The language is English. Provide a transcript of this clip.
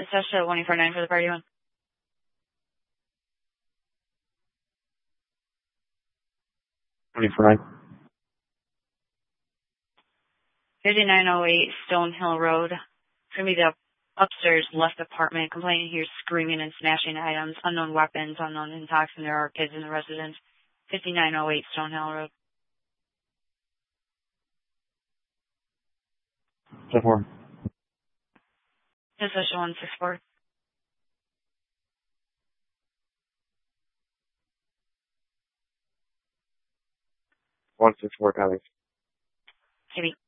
Sasha 149 for the party one. $24.09. 5908 Stonehill Road. It's going to be the upstairs left apartment. Complainant here screaming and smashing items. Unknown weapons, unknown intoxicants. There are kids in the residence. 5908 Stonehill Road. 10-4. Sasha 164. 164, copy. Maybe.